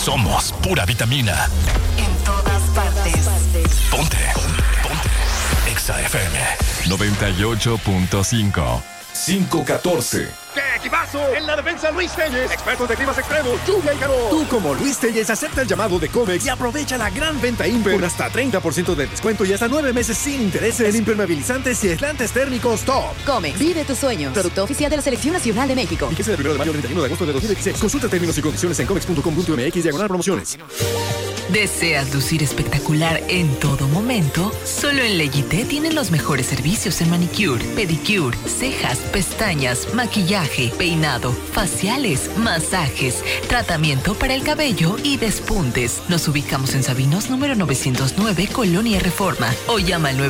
Somos pura vitamina. En todas partes. Ponte. Exa FM 98.5. 514. ¡Qué equipazo! En la defensa Luis Telles, expertos de climas extremos, lluvia y calor. Tú como Luis Telles acepta el llamado de Comex y aprovecha la gran venta Imper con hasta 30% de descuento y hasta 9 meses sin intereses en impermeabilizantes y aislantes térmicos top. Comex, vive tus sueños. Producto oficial de la Selección Nacional de México. Fíjese del 1 de mayo al 31 de agosto de 2016. Consulta términos y condiciones en comex.com.mx/promociones. ¿Deseas lucir espectacular en todo momento? Solo en Legité tienen los mejores servicios en manicure, pedicure, cejas, pestañas, maquillaje, peinado, faciales, masajes, tratamiento para el cabello y despuntes. Nos ubicamos en Sabinos número 909, Colonia Reforma, o llama al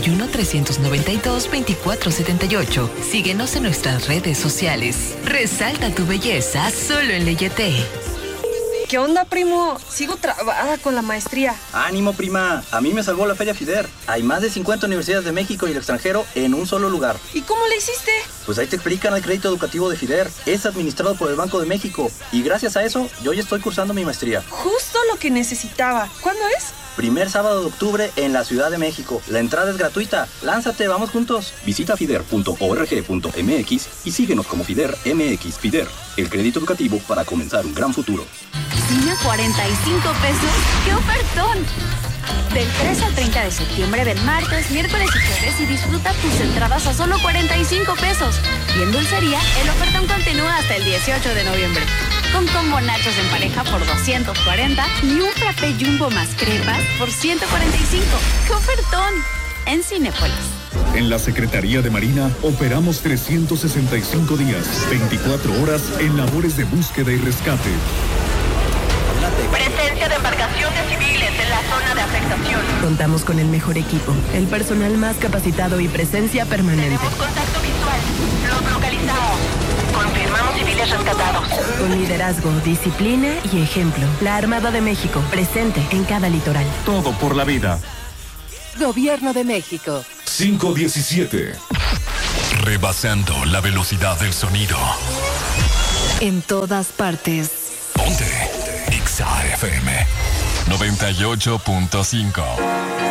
951-392-2478. Síguenos en nuestras redes sociales. Resalta tu belleza solo en Legité. ¿Qué onda, primo? Sigo trabada con la maestría. ¡Ánimo, prima! A mí me salvó la Feria FIDER. Hay más de 50 universidades de México y el extranjero en un solo lugar. ¿Y cómo le hiciste? Pues ahí te explican el crédito educativo de FIDER. Es administrado por el Banco de México. Y gracias a eso, yo ya estoy cursando mi maestría. Justo lo que necesitaba. ¿Cuándo es? Primer sábado de octubre en la Ciudad de México. La entrada es gratuita. Lánzate, vamos juntos. Visita fider.org.mx y síguenos como FIDER MX. FIDER, el crédito educativo para comenzar un gran futuro. Cine a 45 pesos. ¡Qué ofertón! Del 3 al 30 de septiembre, ven martes, miércoles y jueves y disfruta tus entradas a solo 45 pesos. Y en dulcería, el ofertón continúa hasta el 18 de noviembre. Con combo nachos en pareja por 240 y un frappé jumbo más crepas por 145. ¡Qué ofertón! En Cinépolis. En la Secretaría de Marina operamos 365 días, 24 horas en labores de búsqueda y rescate. Presencia de embarcaciones civiles en la zona de afectación. Contamos con el mejor equipo, el personal más capacitado y presencia permanente. Tenemos contacto visual. Los localizamos. Confirmamos civiles rescatados. Con liderazgo, disciplina y ejemplo. La Armada de México, presente en cada litoral. Todo por la vida. Gobierno de México. 517. Rebasando la velocidad del sonido. En todas partes. Ponte Exa FM 98.5.